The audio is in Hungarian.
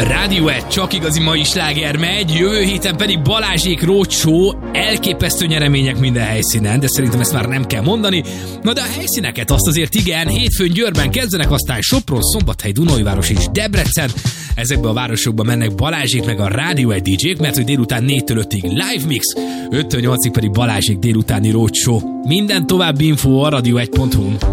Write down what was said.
Rádió 1, csak igazi mai sláger megy, jövő héten pedig Balázsék Roadshow, elképesztő nyeremények minden helyszínen, de szerintem ezt már nem kell mondani. Na de a helyszíneket azt azért igen, hétfőn Győrben kezdenek, aztán Sopron, Szombathely, Dunaújváros és Debrecen. Ezekbe a városokba mennek Balázsék meg a Rádió 1 DJ-k, mert hogy délután 4-től 5-ig live mix, 5-től 8-ig pedig Balázsék délutáni Roadshow. Minden további info a radio1.hu-n.